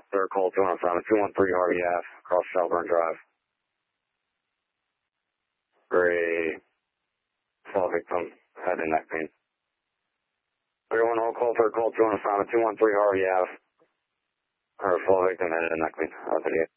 third call 2 on assignment, 213 Harvey Ave, across Shelburne Drive. Grade, fall victim, head and neck pain. 301 hold call, third call 2 on assignment, 213 Harvey Ave, or fall victim, head and neck pain.